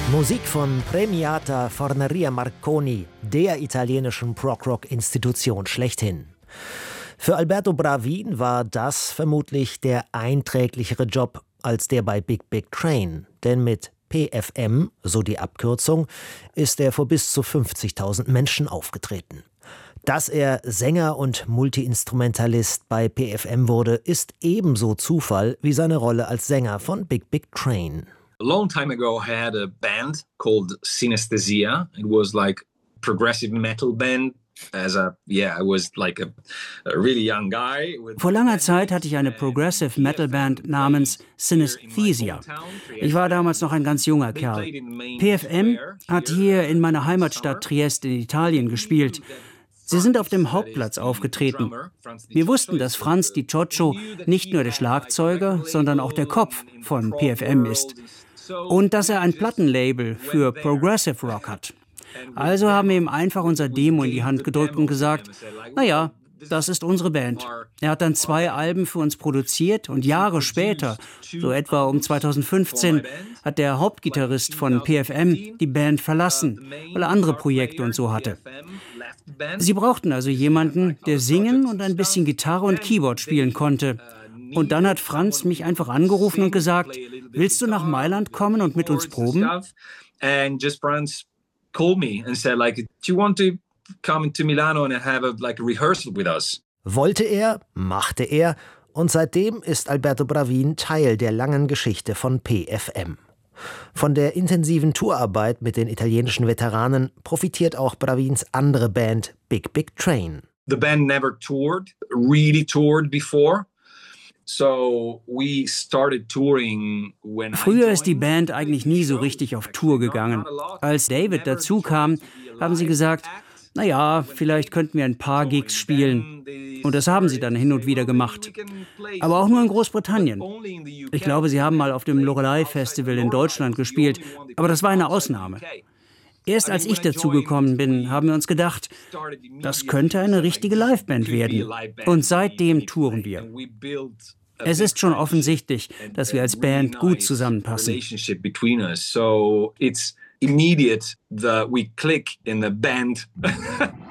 Musik von Premiata Forneria Marconi, der italienischen Prog-Rock-Institution schlechthin. Für Alberto Bravin war das vermutlich der einträglichere Job als der bei Big Big Train. Denn mit PFM, so die Abkürzung, ist er vor bis zu 50.000 Menschen aufgetreten. Dass er Sänger und Multiinstrumentalist bei PFM wurde, ist ebenso Zufall wie seine Rolle als Sänger von Big Big Train. A long time ago, I had a band called Synesthesia. It was like progressive metal band. I was like a really young guy. Vor langer Zeit hatte ich eine Progressive Metal Band namens Synesthesia. Ich war damals noch ein ganz junger Kerl. PFM hat hier in meiner Heimatstadt Trieste in Italien gespielt. Sie sind auf dem Hauptplatz aufgetreten. Wir wussten, dass Franz Di Cioccio nicht nur der Schlagzeuger, sondern auch der Kopf von PFM ist. Und dass er ein Plattenlabel für Progressive Rock hat. Also haben wir ihm einfach unser Demo in die Hand gedrückt und gesagt, naja, das ist unsere Band. Er hat dann 2 Alben für uns produziert und Jahre später, so etwa um 2015, hat der Hauptgitarrist von PFM die Band verlassen, weil er andere Projekte und so hatte. Sie brauchten also jemanden, der singen und ein bisschen Gitarre und Keyboard spielen konnte. Und dann hat Franz mich einfach angerufen und gesagt, willst du nach Mailand kommen und mit uns proben? Called me and said, like, do you want to come to Milano and have a rehearsal with us? Wollte er, machte er, und seitdem ist Alberto Bravin Teil der langen Geschichte von PFM. Von der intensiven Tourarbeit mit den italienischen Veteranen profitiert auch Bravins andere Band Big Big Train. The band never really toured before. Früher ist die Band eigentlich nie so richtig auf Tour gegangen. Als David dazu kam, haben sie gesagt, naja, vielleicht könnten wir ein paar Gigs spielen. Und das haben sie dann hin und wieder gemacht. Aber auch nur in Großbritannien. Ich glaube, sie haben mal auf dem Loreley Festival in Deutschland gespielt, aber das war eine Ausnahme. Erst als ich dazugekommen bin, haben wir uns gedacht, das könnte eine richtige Liveband werden. Und seitdem touren wir. Es ist schon offensichtlich, dass wir als Band gut zusammenpassen. Immediate that we click in the band.